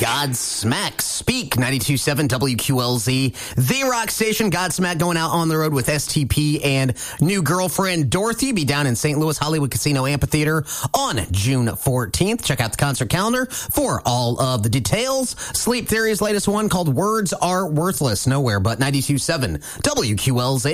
Godsmack Speak, 92.7 WQLZ, the rock station. Godsmack going out on the road with STP and new girlfriend Dorothy. Be down in St. Louis Hollywood Casino Amphitheater on June 14th. Check out the concert calendar for all of the details. Sleep Theory's latest one called Words Are Worthless, nowhere but 92.7 WQLZ.